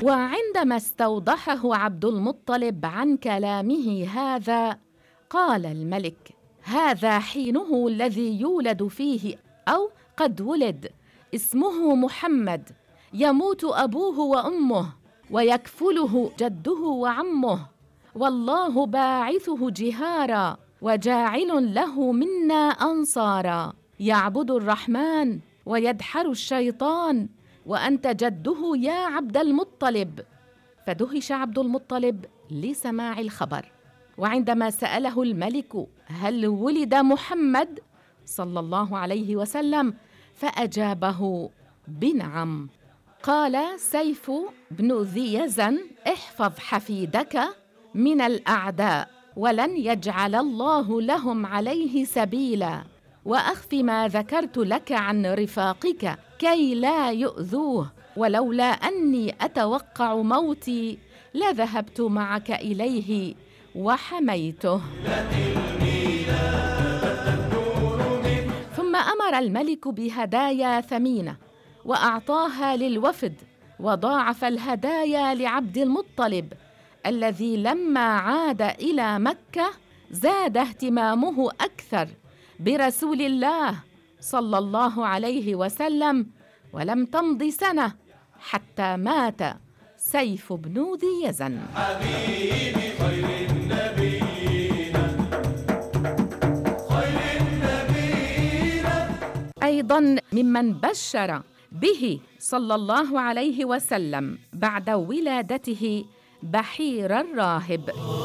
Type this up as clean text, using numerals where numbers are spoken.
وعندما استوضحه عبد المطلب عن كلامه هذا، قال الملك: هذا حينه الذي يولد فيه أو قد ولد، اسمه محمد، يموت أبوه وأمه ويكفله جده وعمه، والله باعثه جهارا وجاعل له منا أنصارا، يعبد الرحمن ويدحر الشيطان، وأنت جده يا عبد المطلب. فدهش عبد المطلب لسماع الخبر، وعندما سأله الملك: هل ولد محمد صلى الله عليه وسلم؟ فأجابه بنعم. قال سيف بن ذي يزن: احفظ حفيدك من الأعداء، ولن يجعل الله لهم عليه سبيلا، وأخف ما ذكرت لك عن رفاقك كي لا يؤذوه، ولولا أني أتوقع موتي لذهبت معك إليه وحميته. ثم أمر الملك بهدايا ثمينة وأعطاها للوفد، وضاعف الهدايا لعبد المطلب الذي لما عاد إلى مكة زاد اهتمامه أكثر برسول الله صلى الله عليه وسلم، ولم تمض سنة حتى مات سيف بن ذي يزن. حبيبي خير النبيين، خير النبيين. أيضا ممن بشر به صلى الله عليه وسلم بعد ولادته بحير الراهب.